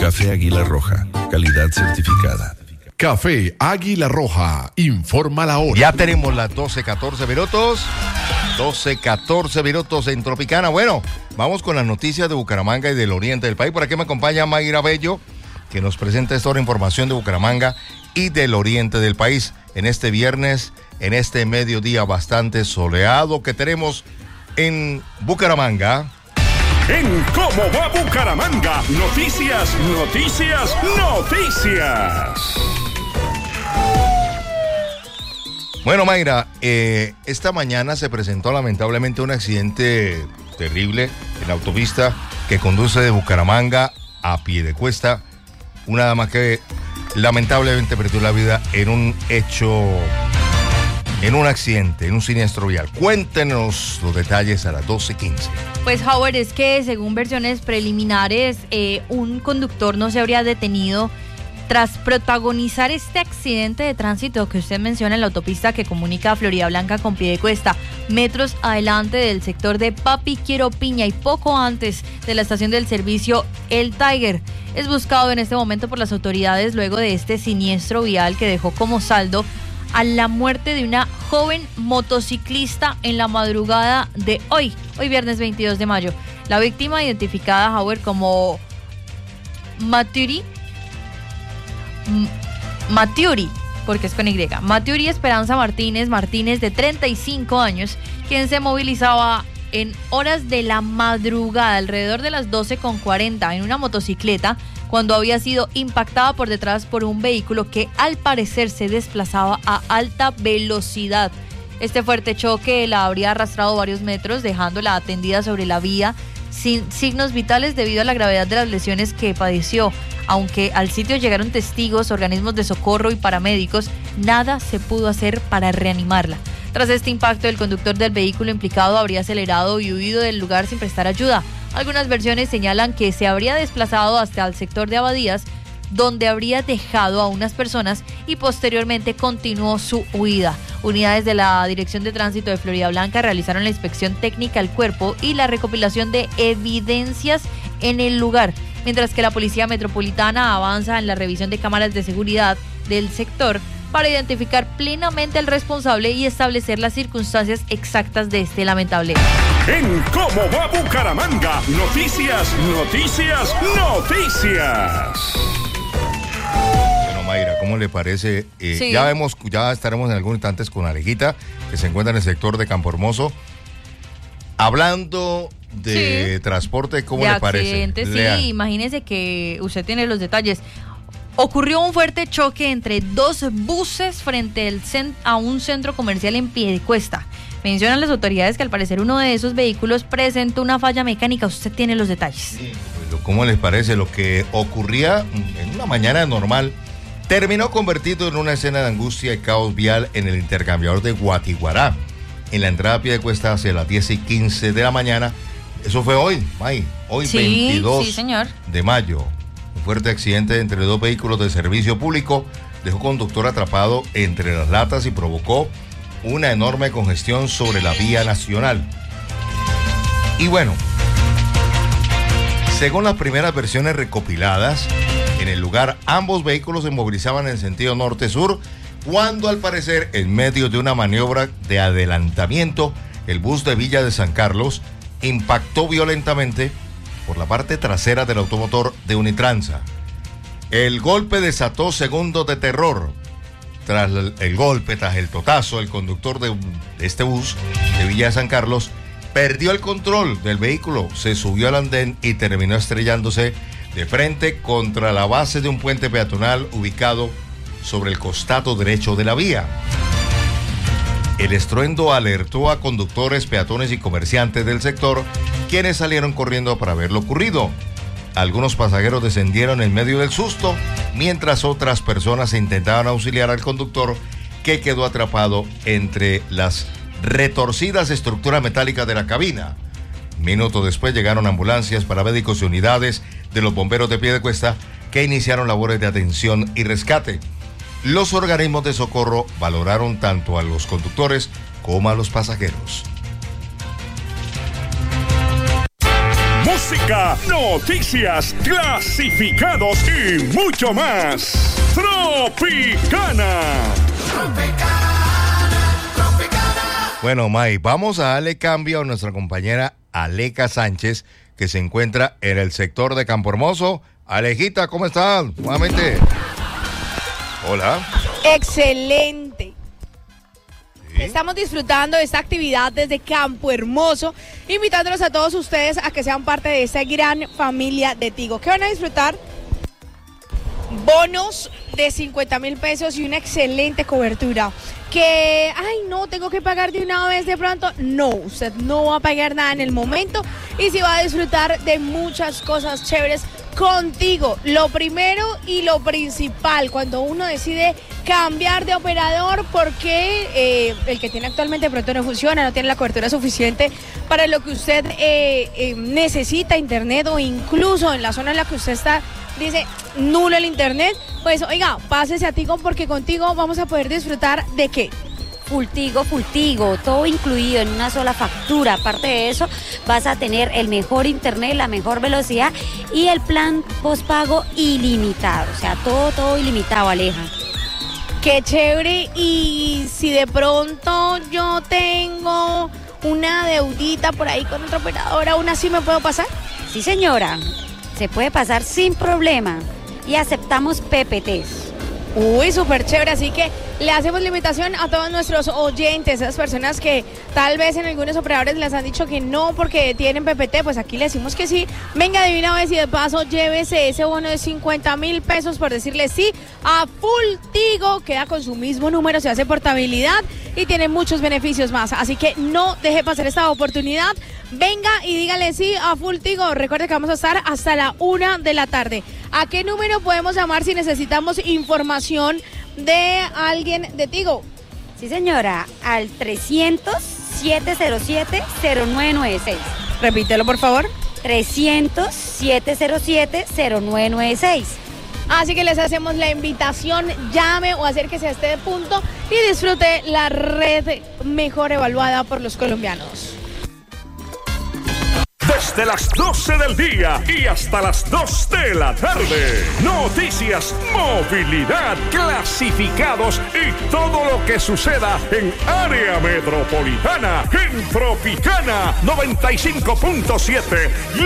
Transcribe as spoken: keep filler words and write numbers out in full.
Café Águila Roja, calidad certificada. Café Águila Roja, informa la hora. Ya tenemos las doce catorce minutos. doce catorce minutos en Tropicana. Bueno, vamos con las noticias de Bucaramanga y del oriente del país. Por aquí me acompaña Mayra Bello, que nos presenta esta hora información de Bucaramanga y del oriente del país. En este viernes, en este mediodía bastante soleado que tenemos en Bucaramanga. En ¿Cómo va Bucaramanga? Noticias, noticias, noticias. Bueno, Mayra, eh, esta mañana se presentó lamentablemente un accidente terrible en la autopista que conduce de Bucaramanga a Piedecuesta. Una dama que lamentablemente perdió la vida en un hecho, en un accidente, en un siniestro vial. Cuéntenos los detalles a las doce quince. Pues, Howard, es que según versiones preliminares, eh, un conductor no se habría detenido tras protagonizar este accidente de tránsito que usted menciona en la autopista que comunica a Florida Blanca con Piedecuesta, metros adelante del sector de Papi Quiero Piña y poco antes de la estación del servicio El Tiger. Es buscado en este momento por las autoridades luego de este siniestro vial que dejó como saldo a la muerte de una joven motociclista en la madrugada de hoy, hoy viernes veintidós de mayo. La víctima, identificada, Howard, como Maturi, Maturi, porque es con Y, Maturi Esperanza Martínez Martínez, de treinta y cinco años, quien se movilizaba en horas de la madrugada, alrededor de las doce con cuarenta, en una motocicleta, cuando había sido impactada por detrás por un vehículo que al parecer se desplazaba a alta velocidad. Este fuerte choque la habría arrastrado varios metros, dejándola atendida sobre la vía sin signos vitales debido a la gravedad de las lesiones que padeció. Aunque al sitio llegaron testigos, organismos de socorro y paramédicos, nada se pudo hacer para reanimarla. Tras este impacto, el conductor del vehículo implicado habría acelerado y huido del lugar sin prestar ayuda. Algunas versiones señalan que se habría desplazado hasta el sector de Abadías, donde habría dejado a unas personas y posteriormente continuó su huida. Unidades de la Dirección de Tránsito de Florida Blanca realizaron la inspección técnica al cuerpo y la recopilación de evidencias en el lugar, mientras que la Policía Metropolitana avanza en la revisión de cámaras de seguridad del sector para identificar plenamente al responsable y establecer las circunstancias exactas de este lamentable. En ¿Cómo va Bucaramanga? Noticias, noticias, noticias. Bueno, Mayra, ¿cómo le parece? Eh, sí. Ya vemos, ya estaremos en algunos instantes con Alejita, que se encuentra en el sector de Campo Hermoso. Hablando de sí. transporte, ¿cómo de le parece? Accidente, sí, Lea. Imagínese que usted tiene los detalles. Ocurrió un fuerte choque entre dos buses frente al cent- a un centro comercial en Piedecuesta. Mencionan las autoridades que al parecer uno de esos vehículos presentó una falla mecánica. Usted tiene los detalles. Sí, pues, ¿cómo les parece? Lo que ocurría en una mañana normal terminó convertido en una escena de angustia y caos vial en el intercambiador de Guatiguará, en la entrada a Piedecuesta hacia las diez y quince de la mañana. Eso fue hoy, May, hoy sí, veintidós sí, señor. de mayo. Un fuerte accidente entre dos vehículos de servicio público dejó conductor atrapado entre las latas y provocó una enorme congestión sobre la vía nacional. Y bueno, según las primeras versiones recopiladas, en el lugar ambos vehículos se movilizaban en sentido norte-sur, cuando al parecer, en medio de una maniobra de adelantamiento, el bus de Villa de San Carlos impactó violentamente por la parte trasera del automotor de Unitransa. El golpe desató segundos de terror. Tras el golpe, tras el totazo, el conductor de este bus de Villa de San Carlos perdió el control del vehículo, se subió al andén y terminó estrellándose de frente contra la base de un puente peatonal ubicado sobre el costado derecho de la vía. El estruendo alertó a conductores, peatones y comerciantes del sector, quienes salieron corriendo para ver lo ocurrido. Algunos pasajeros descendieron en medio del susto, mientras otras personas intentaban auxiliar al conductor, que quedó atrapado entre las retorcidas estructuras metálicas de la cabina. Minutos después llegaron ambulancias, paramédicos y unidades de los bomberos de Piedecuesta, que iniciaron labores de atención y rescate. Los organismos de socorro valoraron tanto a los conductores como a los pasajeros. música, noticias, clasificados y mucho más. Tropicana. Bueno, May, vamos a darle cambio a nuestra compañera Aleca Sánchez, que se encuentra en el sector de Campo Hermoso. Alejita, ¿cómo estás? Nuevamente. Hola. Excelente. ¿Sí? Estamos disfrutando de esta actividad desde Campo Hermoso, invitándolos a todos ustedes a que sean parte de esta gran familia de Tigo. ¿Qué van a disfrutar? Bonos de cincuenta mil pesos y una excelente cobertura. Que, ay, no, tengo que pagar de una vez de pronto. No, usted no va a pagar nada en el momento y se va a disfrutar de muchas cosas chéveres contigo. Lo primero y lo principal, cuando uno decide cambiar de operador porque eh, el que tiene actualmente de pronto no funciona, no tiene la cobertura suficiente para lo que usted eh, eh, necesita, internet, o incluso en la zona en la que usted está, dice nulo el internet, pues oiga, pásese a Tigo, porque contigo vamos a poder disfrutar de qué. Full Tigo, Full Tigo, todo incluido en una sola factura. Aparte de eso, vas a tener el mejor internet, la mejor velocidad y el plan postpago ilimitado. O sea, todo, todo ilimitado, Aleja. Qué chévere. Y si de pronto yo tengo una deudita por ahí con otra operadora, ¿aún así me puedo pasar? Sí, señora. Se puede pasar sin problema y aceptamos P P Ts. Uy, súper chévere, así que le hacemos la invitación a todos nuestros oyentes, esas personas que tal vez en algunos operadores les han dicho que no porque tienen P P T, pues aquí le decimos que sí. Venga de una vez y de paso llévese ese bono de cincuenta mil pesos por decirle sí a Full Tigo. Queda con su mismo número, se hace portabilidad y tiene muchos beneficios más, así que no deje pasar esta oportunidad. Venga y dígale sí a Full Tigo. Recuerde que vamos a estar hasta la una de la tarde. ¿A qué número podemos llamar si necesitamos información de alguien de Tigo? Sí, señora, al trescientos, siete cero siete, cero nueve nueve seis. Repítelo, por favor. trescientos, siete cero siete, cero nueve nueve seis. Así que les hacemos la invitación, llame o acérquese a este punto y disfrute la red mejor evaluada por los colombianos. Desde las doce del día y hasta las dos de la tarde. Noticias, movilidad, clasificados y todo lo que suceda en área metropolitana en Tropicana noventa y cinco punto siete.